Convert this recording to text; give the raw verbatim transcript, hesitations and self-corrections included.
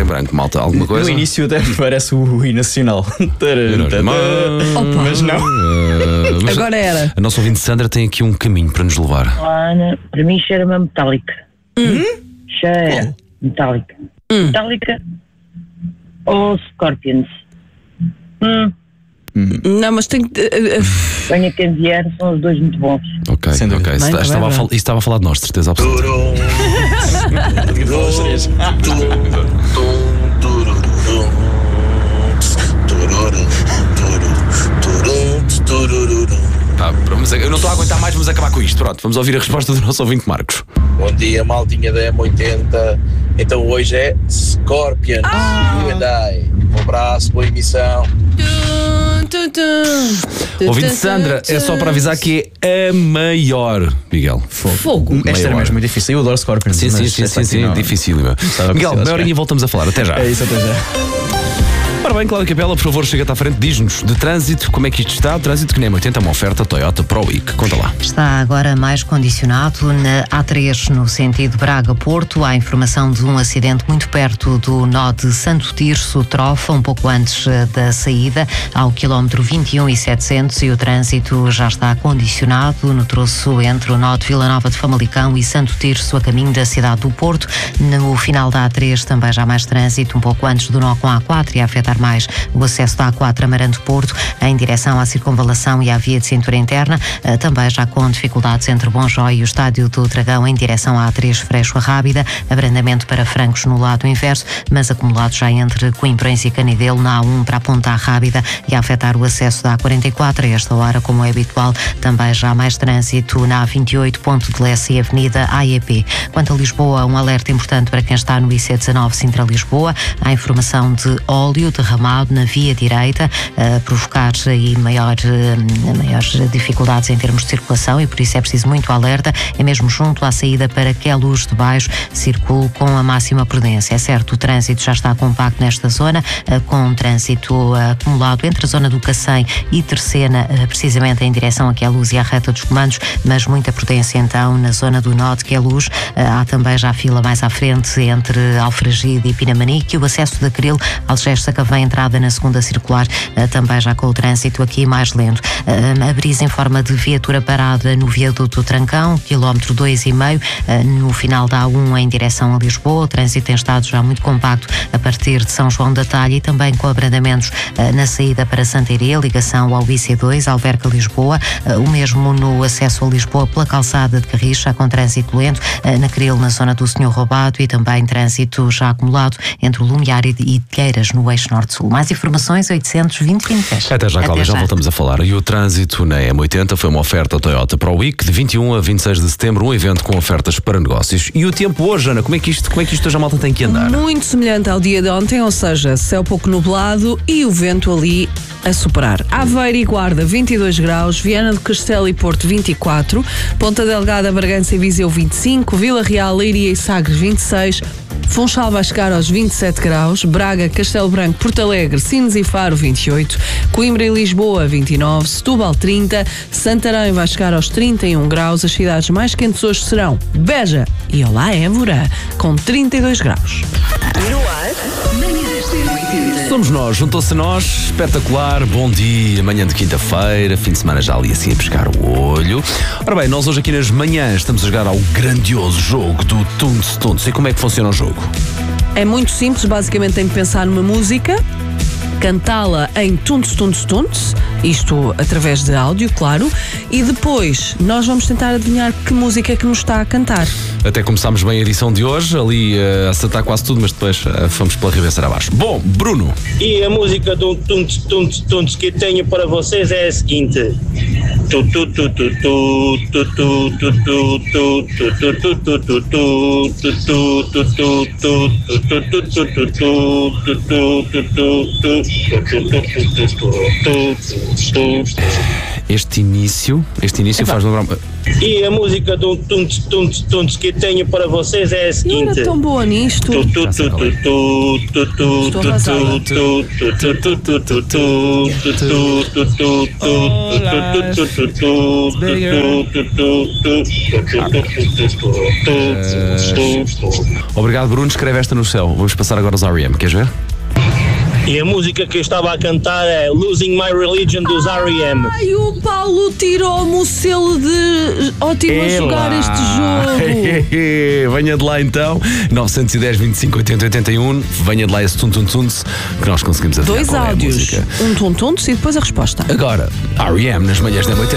em branco, malta. Alguma coisa? No início até parece o hino nacional. Mas não. Uh, mas Agora era. A nossa ouvinte Sandra tem aqui um caminho para nos levar. Olá, Ana. Para mim cheira-me a metálica. Hum? Cheira. Metálica. Hum. Metálica ou Scorpions? Hum. Não, mas tem que. Uh, uh, Venha quem vier, são os dois muito bons. Ok, Sem dúvida. ok. Isso Bem, estava, bem, a bem. fal- isso estava a falar de nós, de certeza absoluta. Tá, vamos a- eu não estou a aguentar mais, vamos acabar com isto. Pronto, vamos ouvir a resposta do nosso ouvinte Marcos. Bom dia, maltinha da M oitenta. Então hoje é Scorpions, You and I. Um abraço, boa emissão. tum, tum, tum. Ouvinte Tum, Sandra, tum, é só para avisar que é a maior, Miguel. Fogo. Esta era Maior. mesmo muito difícil. Eu adoro Scorpions. Sim, sim, mas sim, esta sim, aqui sim, não. dificílima. Estava Miguel, possível, meia acho horinha e voltamos a falar. Até já. É isso, até já. Ora bem, Cláudia Capela, por favor, chega-te à frente, diz-nos de trânsito, como é que isto está? O trânsito que nem M oitenta é uma oferta Toyota Pro Week. Conta lá. Está agora mais condicionado na A três, no sentido Braga-Porto. Há informação de um acidente muito perto do nó de Santo Tirso, Trofa, um pouco antes eh, da saída, ao quilómetro vinte e um e setecentos, e o trânsito já está condicionado no troço entre o nó de Vila Nova de Famalicão e Santo Tirso, a caminho da cidade do Porto. No final da A três também já mais trânsito, um pouco antes do nó com a A quatro, e a afetar mais o acesso da A quatro Amarante-Porto em direção à circunvalação e à via de cintura interna, também já com dificuldades entre Bonjói e o Estádio do Dragão em direção à A três Freixo a Rábida, abrandamento para Francos no lado inverso, mas acumulado já entre Coimbrões e Canidelo na A um para a Ponta à Rábida e a afetar o acesso da A quarenta e quatro a esta hora, como é habitual, também já mais trânsito na A vinte e oito, Ponto de Lessa e Avenida A E P. Quanto a Lisboa, um alerta importante para quem está no I C dezanove Sintra-Lisboa, há informação de óleo derramado na via direita, a provocar aí maior, maiores dificuldades em termos de circulação, e por isso é preciso muito alerta. É mesmo junto à saída para Queluz de Baixo, circule com a máxima prudência. É certo, o trânsito já está compacto nesta zona, com um trânsito acumulado entre a zona do Cacém e Terceira, precisamente em direção a Queluz e à reta dos comandos, mas muita prudência então na zona do nó de Queluz. Há também já fila mais à frente entre Alfragide e Pinamanique, e o acesso da Cril, Algés-Sacavém, entrada na segunda circular, também já com o trânsito aqui mais lento. A Brisa informa de viatura parada no viaduto do Trancão, quilómetro dois e meio, no final da A um em direção a Lisboa. O trânsito tem estado já muito compacto a partir de São João da Talha, e também com abrandamentos na saída para Santa Iria, ligação ao I C dois, Alverca-Lisboa, o mesmo no acesso a Lisboa pela calçada de Carris, já com trânsito lento, na Cril, na zona do Senhor Roubado, e também trânsito já acumulado entre o Lumiar e Telheiras, no eixo norte-sul. Mais informações, oitocentos e vinte, vinte e três. Até já, Cláudia, já voltamos a falar. E o trânsito na M oitenta foi uma oferta Toyota Pro Week de vinte e um a vinte e seis de setembro, um evento com ofertas para negócios. E o tempo hoje, Ana, como é que isto, como é que isto hoje a malta tem que andar? Muito semelhante ao dia de ontem, ou seja, céu pouco nublado e o vento ali a superar. Aveiro e Guarda, vinte e dois graus, Viana do Castelo e Porto, vinte e quatro, Ponta Delgada, Bragança e Viseu, vinte e cinco, Vila Real, Leiria e Sagres, vinte e seis, Funchal vai chegar aos vinte e sete graus, Braga, Castelo Branco, Porto Alegre, Sines e Faro, vinte e oito, Coimbra e Lisboa, vinte e nove, Setúbal, trinta, Santarém vai chegar aos trinta e um graus. As cidades mais quentes hoje serão Beja e Olá Évora, com trinta e dois graus. Somos nós, juntou-se a nós, espetacular, bom dia, manhã de quinta-feira, fim de semana já ali assim a pescar o olho. Ora bem, nós hoje aqui nas manhãs estamos a jogar ao grandioso jogo do Tunts Tunts. E como é que funciona o jogo? É muito simples, basicamente tem que pensar numa música, cantá-la em tunts, tunts, tunts, isto através de áudio, claro, e depois nós vamos tentar adivinhar que música é que nos está a cantar. Até começámos bem a edição de hoje, ali uh, a acertar quase tudo, mas depois uh, fomos pela ribanceira abaixo. Bom, Bruno. E a música do Tunts, Tunts, Tunts que tenho para vocês é a seguinte. Tu tu tu tu tu tu tu tu tu tu tu tu tu tu tu tu tu Este início, este início faz lembrar. E a música do Tuntes Tuntes Tuntes que tenho para vocês é a Não seguinte. era tão boa nisto. Tu, tu, tu, tu, tu, tu, tu, Estou tu, arrasada. tu, tu, tu, tu, tu, tu, tu, tu, tu, tu, tu, tu, tu, tu, tu. Obrigado, Bruno. Escreve esta no céu. Vamos passar agora aos R E M. Queres ver? E a música que eu estava a cantar é Losing My Religion dos R E M. Ai, o Paulo tirou-me o selo de ótimo a jogar este jogo. Venha de lá então. nove um zero, vinte e cinco, oitenta, oitenta e um. Venha de lá esse tum-tum-tum que nós conseguimos adivinhar Dois qual é a áudios. música. Um tum-tum e depois a resposta. Agora, R E M nas manhãs da oitenta.